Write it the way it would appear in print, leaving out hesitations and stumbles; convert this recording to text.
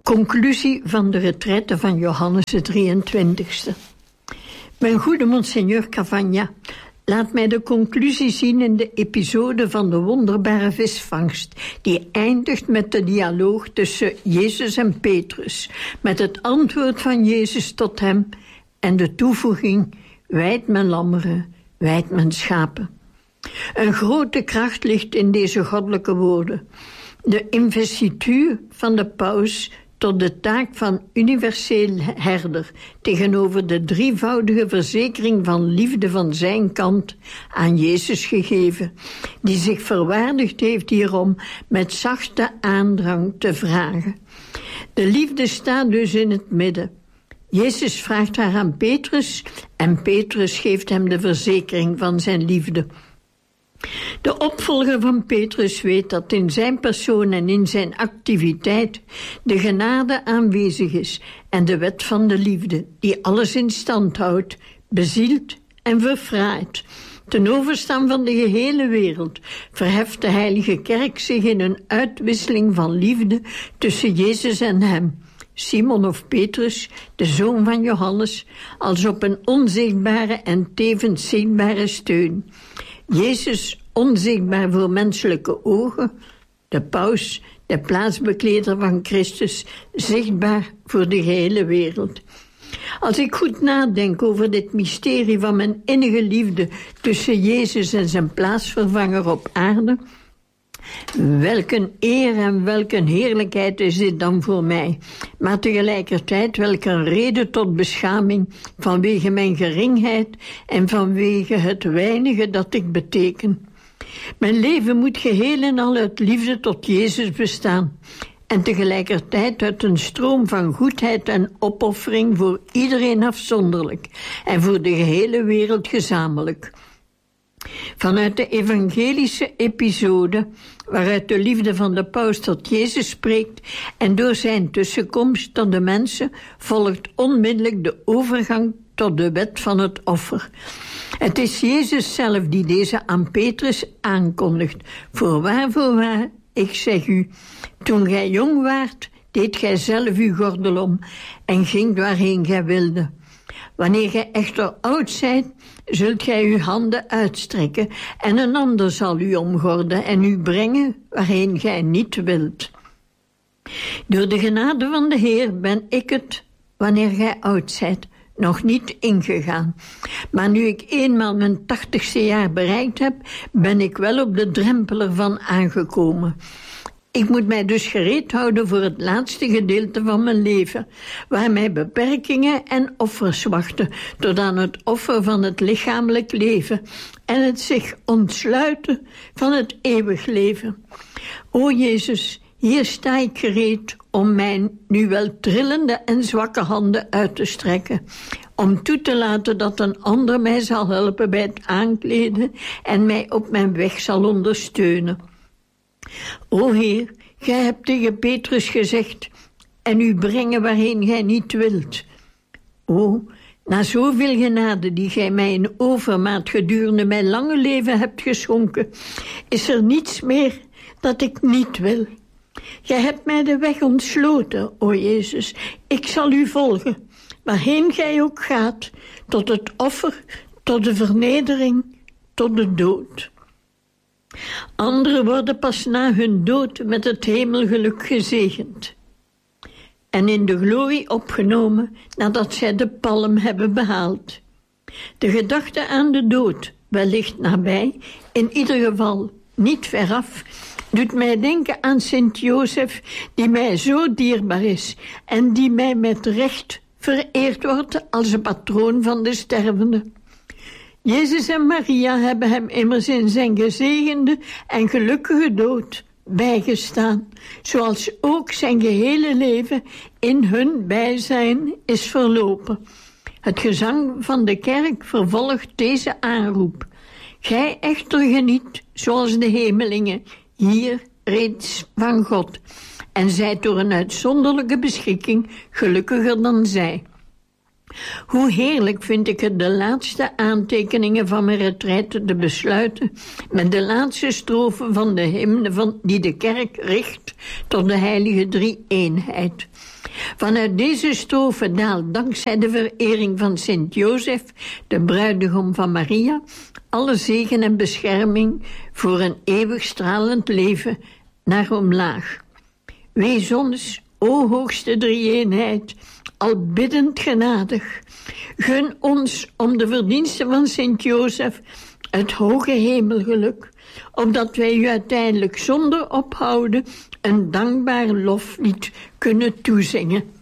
Conclusie van de retraite van Johannes de 23e. Mijn goede monseigneur Cavagna, laat mij de conclusie zien in de episode van de wonderbare visvangst, die eindigt met de dialoog tussen Jezus en Petrus, met het antwoord van Jezus tot hem en de toevoeging: wijd mijn lammeren, wijd mijn schapen. Een grote kracht ligt in deze goddelijke woorden. De investituur van de paus tot de taak van universeel herder tegenover de drievoudige verzekering van liefde van zijn kant aan Jezus gegeven, die zich verwaardigd heeft hierom met zachte aandrang te vragen. De liefde staat dus in het midden. Jezus vraagt haar aan Petrus en Petrus geeft hem de verzekering van zijn liefde. De opvolger van Petrus weet dat in zijn persoon en in zijn activiteit de genade aanwezig is en de wet van de liefde, die alles in stand houdt, bezielt en verfraait. Ten overstaan van de gehele wereld verheft de Heilige Kerk zich in een uitwisseling van liefde tussen Jezus en hem, Simon of Petrus, de zoon van Johannes, als op een onzichtbare en tevens zichtbare steun. Jezus onzichtbaar voor menselijke ogen, de paus, de plaatsbekleder van Christus, zichtbaar voor de gehele wereld. Als ik goed nadenk over dit mysterie van mijn innige liefde tussen Jezus en zijn plaatsvervanger op aarde, welk een eer en welk een heerlijkheid is dit dan voor mij, maar tegelijkertijd welk een reden tot beschaming vanwege mijn geringheid en vanwege het weinige dat ik beteken. Mijn leven moet geheel en al uit liefde tot Jezus bestaan en tegelijkertijd uit een stroom van goedheid en opoffering voor iedereen afzonderlijk en voor de gehele wereld gezamenlijk. Vanuit de evangelische episode, waaruit de liefde van de paus tot Jezus spreekt en door zijn tussenkomst tot de mensen, volgt onmiddellijk de overgang tot de wet van het offer. Het is Jezus zelf die deze aan Petrus aankondigt. Voorwaar, ik zeg u, toen gij jong waart, deed gij zelf uw gordel om en ging waarheen gij wilde. Wanneer gij echter oud zijt, zult gij uw handen uitstrekken en een ander zal u omgorden en u brengen waarheen gij niet wilt. Door de genade van de Heer ben ik het, wanneer gij oud zijt, nog niet ingegaan. Maar nu ik eenmaal mijn 80ste jaar bereikt heb, ben ik wel op de drempel ervan aangekomen. Ik moet mij dus gereed houden voor het laatste gedeelte van mijn leven, waar mij beperkingen en offers wachten, tot aan het offer van het lichamelijk leven en het zich ontsluiten van het eeuwig leven. O Jezus, hier sta ik gereed om mijn nu wel trillende en zwakke handen uit te strekken, om toe te laten dat een ander mij zal helpen bij het aankleden en mij op mijn weg zal ondersteunen. O Heer, gij hebt tegen Petrus gezegd, en u brengen waarheen gij niet wilt. O, na zoveel genade die gij mij in overmaat gedurende mijn lange leven hebt geschonken, is er niets meer dat ik niet wil. Gij hebt mij de weg ontsloten, o Jezus. Ik zal u volgen, waarheen gij ook gaat, tot het offer, tot de vernedering, tot de dood. Anderen worden pas na hun dood met het hemelgeluk gezegend en in de glorie opgenomen nadat zij de palm hebben behaald. De gedachte aan de dood, wellicht nabij, in ieder geval niet veraf, doet mij denken aan Sint Jozef, die mij zo dierbaar is en die mij met recht vereerd wordt als een patroon van de stervenden. Jezus en Maria hebben hem immers in zijn gezegende en gelukkige dood bijgestaan, zoals ook zijn gehele leven in hun bijzijn is verlopen. Het gezang van de kerk vervolgt deze aanroep. Gij echter geniet, zoals de hemelingen, hier reeds van God, en zijt door een uitzonderlijke beschikking gelukkiger dan zij. Hoe heerlijk vind ik het de laatste aantekeningen van mijn retraite te besluiten met de laatste strofe van de hymne die de kerk richt tot de heilige drie-eenheid. Vanuit deze strofe daalt dankzij de verering van Sint Jozef, de bruidegom van Maria, alle zegen en bescherming voor een eeuwig stralend leven naar omlaag. Wees ons, o hoogste drie-eenheid, al biddend genadig. Gun ons om de verdiensten van Sint Jozef het hoge hemelgeluk, opdat wij u uiteindelijk zonder ophouden een dankbaar loflied kunnen toezingen.